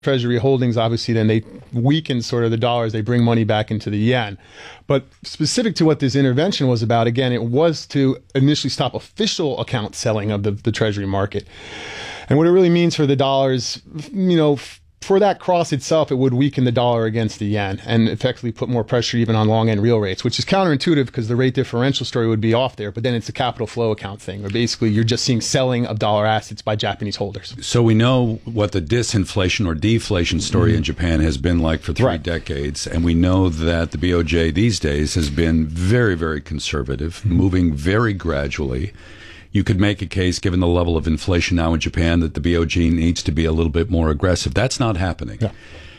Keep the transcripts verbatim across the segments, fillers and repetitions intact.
Treasury holdings, obviously, then they weaken sort of the dollars. They bring money back into the yen. But specific to what this intervention was about, again, it was to initially stop official account selling of the, the Treasury market. And what it really means for the dollars, you know, for that cross itself, it would weaken the dollar against the yen and effectively put more pressure even on long end real rates, which is counterintuitive because the rate differential story would be off there. But then it's a capital flow account thing where basically you're just seeing selling of dollar assets by Japanese holders. So we know what the disinflation or deflation story mm-hmm. in Japan has been like for three right. decades. And we know that the B O J these days has been very, very conservative, mm-hmm. moving very gradually. You could make a case, given the level of inflation now in Japan, that the B O J needs to be a little bit more aggressive. That's not happening. Yeah.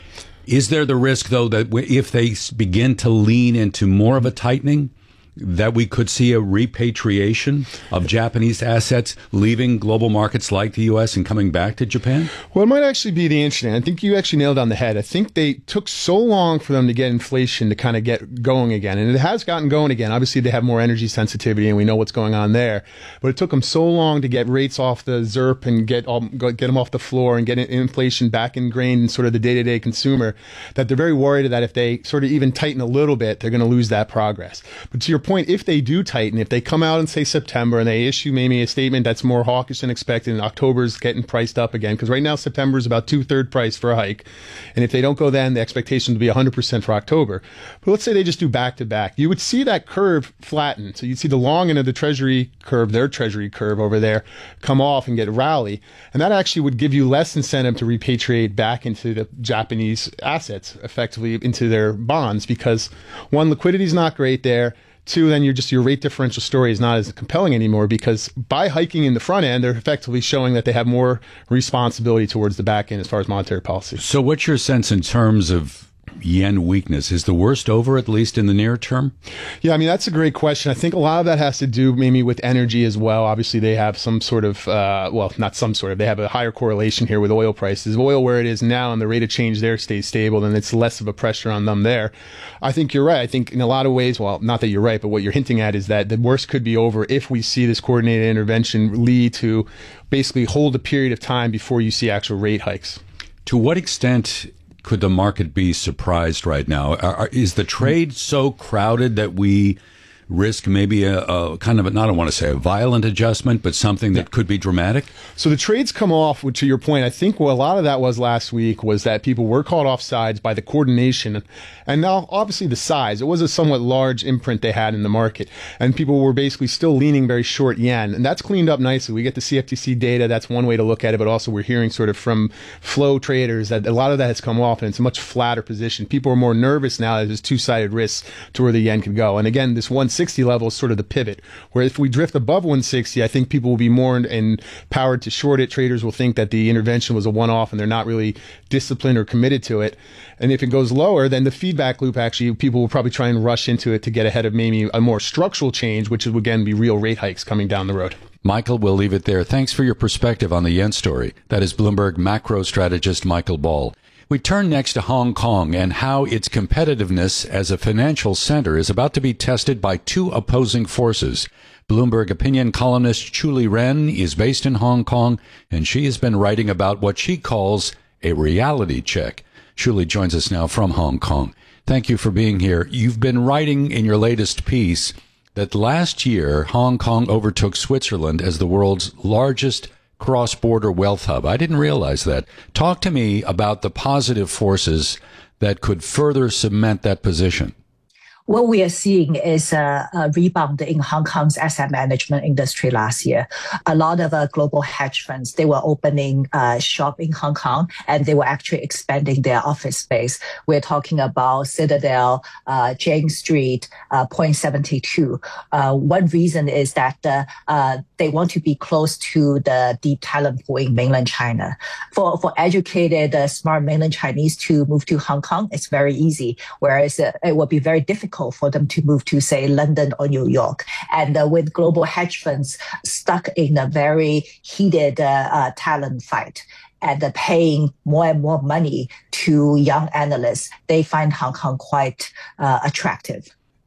Is there the risk, though, that if they begin to lean into more of a tightening, that we could see a repatriation of Japanese assets leaving global markets like the U S and coming back to Japan? Well, it might actually be the interesting. I think you actually nailed it on the head. I think they took so long for them to get inflation to kind of get going again. And it has gotten going again. Obviously, they have more energy sensitivity and we know what's going on there. But it took them so long to get rates off the Z E R P and get, all, get them off the floor and get inflation back ingrained in sort of the day-to-day consumer that they're very worried that if they sort of even tighten a little bit, they're going to lose that progress. But to your point, if they do tighten, if they come out and say September and they issue maybe a statement that's more hawkish than expected and October's getting priced up again, because right now September is about two-third price for a hike. And if they don't go then, the expectation would be one hundred percent for October. But let's say they just do back-to-back. You would see that curve flatten. So you'd see the long end of the Treasury curve, their Treasury curve over there, come off and get rally. And that actually would give you less incentive to repatriate back into the Japanese assets, effectively into their bonds, because one, liquidity is not great there. Two, then you're just your rate differential story is not as compelling anymore because by hiking in the front end, they're effectively showing that they have more responsibility towards the back end as far as monetary policy. So what's your sense in terms of yen weakness? Is the worst over, at least in the near term? Yeah, I mean, that's a great question. I think a lot of that has to do maybe with energy as well. Obviously, they have some sort of, uh, well, not some sort of, they have a higher correlation here with oil prices. Oil where it is now and the rate of change there stays stable, then it's less of a pressure on them there. I think you're right. I think in a lot of ways, well, not that you're right, but what you're hinting at is that the worst could be over if we see this coordinated intervention lead to basically hold a period of time before you see actual rate hikes. To what extent could the market be surprised right now? Are, are, is the trade so crowded that we risk maybe a, a kind of, a, not I want to say a violent adjustment, but something that yeah. could be dramatic? So the trades come off, to your point, I think what a lot of that was last week was that people were caught off sides by the coordination. And now, obviously, the size. It was a somewhat large imprint they had in the market. And people were basically still leaning very short yen. And that's cleaned up nicely. We get the C F T C data. That's one way to look at it. But also we're hearing sort of from flow traders that a lot of that has come off and it's a much flatter position. People are more nervous now that there's two-sided risks to where the yen could go. And again, this one sixty level is sort of the pivot, where if we drift above one sixty, I think people will be more empowered to short it. Traders will think that the intervention was a one-off and they're not really disciplined or committed to it. And if it goes lower, then the feedback loop, actually, people will probably try and rush into it to get ahead of maybe a more structural change, which would again be real rate hikes coming down the road. Michael, we'll leave it there. Thanks for your perspective on the yen story. That is Bloomberg macro strategist Michael Ball. We turn next to Hong Kong and how its competitiveness as a financial center is about to be tested by two opposing forces. Bloomberg opinion columnist Chu Li-ren is based in Hong Kong, and she has been writing about what she calls a reality check. Chu Li joins us now from Hong Kong. Thank you for being here. You've been writing in your latest piece that last year Hong Kong overtook Switzerland as the world's largest cross-border wealth hub. I didn't realize that. Talk to me about the positive forces that could further cement that position. What we are seeing is a, a rebound in Hong Kong's asset management industry last year. A lot of uh, global hedge funds, they were opening uh, shop in Hong Kong, and they were actually expanding their office space. We're talking about Citadel, uh, James Street, uh, Point seventy-two. Uh, one reason is that uh, uh, they want to be close to the deep talent pool in mainland China. For for educated, uh, smart mainland Chinese to move to Hong Kong, it's very easy, whereas uh, it would be very difficult for them to move to, say, London or New York. And uh, with global hedge funds stuck in a very heated uh, uh, talent fight and uh, paying more and more money to young analysts, they find Hong Kong quite uh, attractive.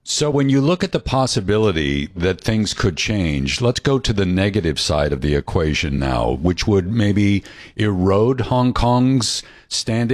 So when you look at the possibility that things could change, let's go to the negative side of the equation now, which would maybe erode Hong Kong's standing